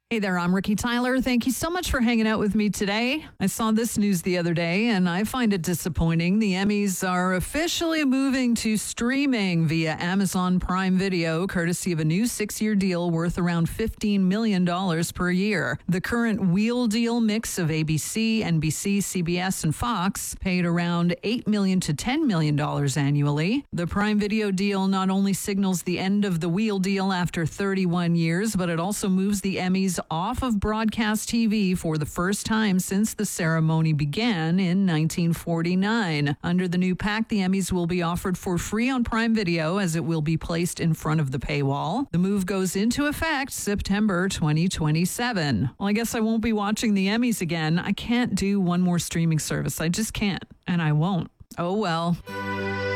Hey there, I'm Ricky Tyler. Thank you so much for hanging out with me today. I saw this news the other day and I find it disappointing. The Emmys are officially moving to streaming via Amazon Prime Video, courtesy of a new 6-year deal worth around $15 million per year. The current wheel deal mix of ABC, NBC, CBS, and Fox paid around $8 million to $10 million annually. The Prime Video deal not only signals the end of the wheel deal after 31 years, but it also moves the Emmys off of broadcast TV for the first time since the ceremony began in 1949. Under the new pact, the Emmys will be offered for free on Prime Video as it will be placed in front of the paywall. The move goes into effect September 2027. Well, I guess I won't be watching the Emmys again. I can't do one more streaming service. I just can't, and I won't. Oh well.